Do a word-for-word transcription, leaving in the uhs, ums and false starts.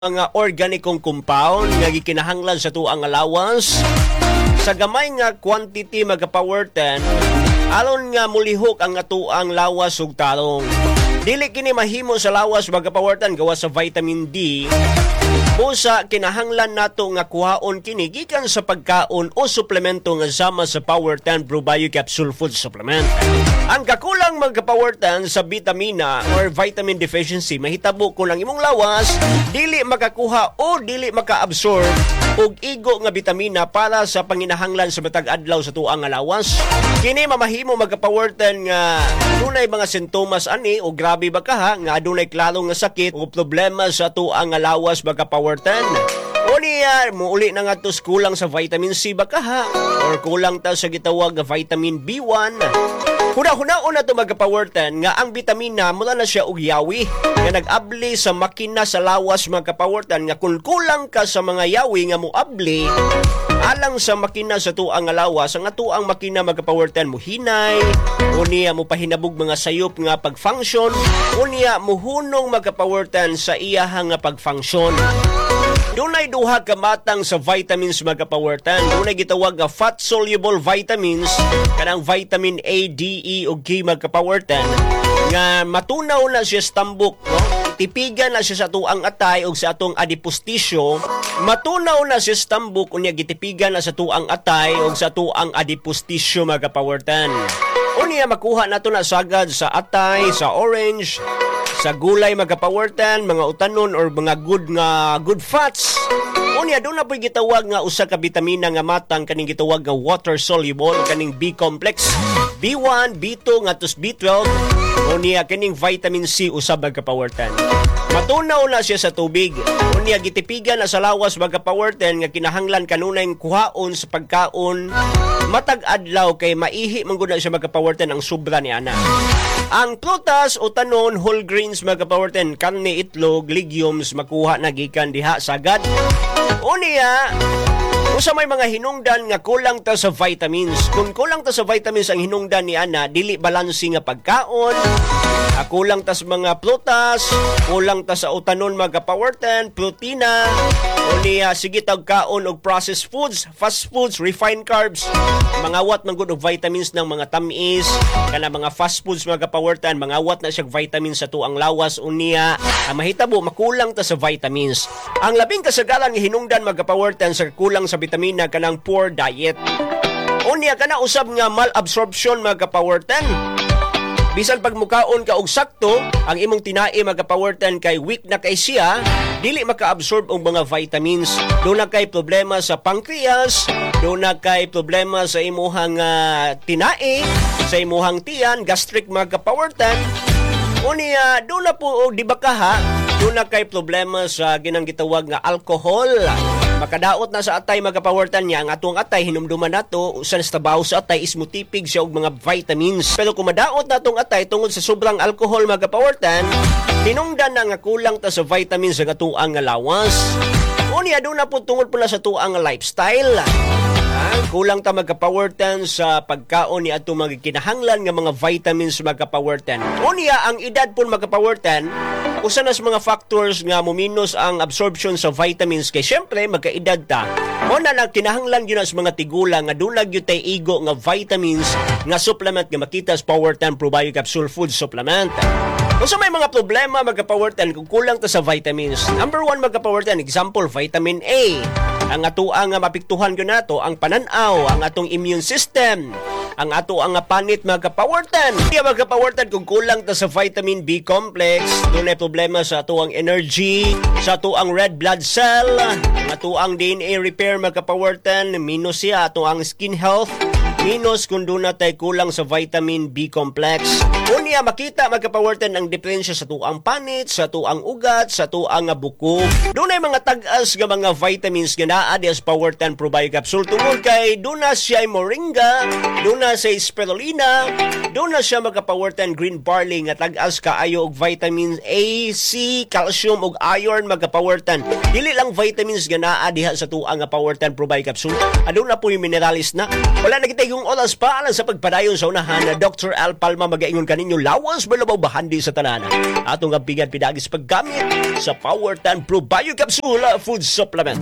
mga organikong compound nga gikinahanglan sa tuang allowance sa gamay nga quantity magapawerten alon nga mulihok ang atuang lawas ug tarong. Dili kini mahimo sa lawas magapawerten gawa sa vitamin D. Busa kinahanglan nato nga kuhaon kini gikan sa pagkaon o suplemento nga sama sa Power ten Pro Bio Capsule Food Supplement. Ang kakulang magka-Power ten sa vitamina or vitamin deficiency mahitabo kung ang imong lawas dili makakuha o dili maka-absorb og igo nga vitamina para sa panginahanglan sa matag adlaw sa tuang nga lawas. Kini mamahimo magka-Power ten nga dunay mga sintomas ani o grabe ba ka ha nga adunay klaro nga sakit o problema sa tuang nga lawas magka-Power ten. O niya, muuli na nga tos kulang sa vitamin C ba ka ha? Or kulang ta sa gitawag nga vitamin B one. Huna-hunaon na ito magka-Power ten nga ang vitamina mula na siya og yawi nga nag-abli sa makina sa lawas magka-Power ten nga kung kulang ka sa mga yawi nga muabli alang sa makina sa tuang nga lawas ang atuang makina magka-Power ten muhinay o niya mo pahinabog mga sayop nga pag-function o niya muhunong magka-Power ten sa iyahang nga pag-function. Dunay duha ka matang sa vitamins magka-Power ten. Dunay gitawag nga fat-soluble vitamins kanang vitamin A, D, E ug K magka-Power ten nga matunaw na siya sa tambok, no? Tipigan na siya sa tuang atay ug sa atong adipose tissue. Matunaw na siya sa tambok unya gitipigan na sa tuang atay ug sa tuang adipose tissue magka-Power ten. Unya makuha nato na sagad sa atay, sa orange, sa gulay magka-Power ten, mga utanon or mga good nga good fats. Unya doon na po'y gitawag nga usa ka bitamina nga matang kaning gitawag nga water soluble kaning B complex, B one, B two ngadtos B twelve. Unya kaning vitamin C usab magka-Power ten. Matunaw na siya sa tubig. Unya gitipigan na sa lawas magka-Power ten nga kinahanglan kanunay kuhaon sa pagkaon matag adlaw kay maihi man gud na siya magka-Power ten ang sobra ni ana. Ang prutas o tanon, whole grains magka-Power ten, karne, itlog, legumes makuha na gikan diha sagad. Unya, kung sa may mga hinungdan nga kulang ta sa vitamins, kung kulang ta sa vitamins ang hinungdan ni ana, dili balansi nga pagkaon, ah, kulang ta sa mga prutas, kulang ta sa utanon magka-Power ten, protina, unya sige tag kaon og processed foods, fast foods, refined carbs, mga wat man gud og vitamins ng mga tamis, kana mga fast foods magka-Power ten, mga wat na siya vitamins sa tuang lawas unya, ang mahitabo makulang ta sa vitamins. Ang labing kasagaran nga hinungdan magka-Power ten sa kulang sa vitamina kanang poor diet. Unya kana usab nga malabsorption magka-Power ten. Bisan pag mukaon ka og sakto, ang imong tinai magka-Power ten kay weak na kay siya, dili maka-absorb og mga vitamins. Doon na kay problema sa pancreas, doon na kay problema sa imuhang uh, tinai, sa imuhang tiyan, gastric magka-Power ten. Unya, doon na po og di ba ka ha, doon na kay problema sa ginang gitawag nga alcohol. Makadaot na sa atay magka-Power ten niya, ang atong atay hinumduman nato usan sa tabaho sa atay is mutipig siya og mga vitamins. Pero kung madaot na atong atay tungod sa sobrang alcohol magka-Power ten, tinungdan na nga kulang ta sa vitamins sa atuang nga lawas. Unya doon na po tungod pula sa tuang lifestyle. Ah, kulang ta magka-Power ten sa pagkaon ni ato mga kinahanglan nga mga vitamins magka-Power ten. Unya ang edad po magka-Power ten, usa na sa mga factors nga muminos ang absorption sa vitamins kay syempre magkaedad ta. Mo na lang kinahanglan gyud sa mga tigulang nga dunag gyud tay igo nga vitamins nga supplement nga makita sa Power ten Pro Bio Capsule Food Supplement. Kung sa may mga problema magka-Power ten kung kulang ta sa vitamins, number one magka-Power ten, example vitamin A. Ang ato ang mapiktuhan ko nato ang pananaw, ang atong immune system, ang ato ang panit magka-Power ten. Kaya magka-Power ten kung kulang ta sa vitamin B complex, dunay problema sa ato ang energy, sa ato ang red blood cell, ato ang D N A repair magka-Power ten, minus siya ato ang skin health, minus kung doon na tayo kulang sa vitamin B complex. Unya makita magka-Power ten ang diferensya sa tuang panit, sa tuang ugat, sa tuang bukog. Doon ay mga tag-as nga mga vitamins nga naa di sa Power ten Pro Bio Capsule tungod kay doon na siya moringa, doon na siya spirulina, doon na siya magka-Power ten green barley nga tag-as kaayo og vitamins A, C, calcium ug iron magka-Power ten. Dili lang vitamins nga naa diha sa tuang Power ten Pro Bio Capsule. Aduna na po yung mineralis na. Wala na kita yung oras pa alang sa pagpadayon sa unahan na Doctor Al Palma magaingon kanina ninyo lawas balabaw bahandi sa tanan. Atong ampigan pinagis paggamit sa Power ten Pro Bio Capsule Food Supplements.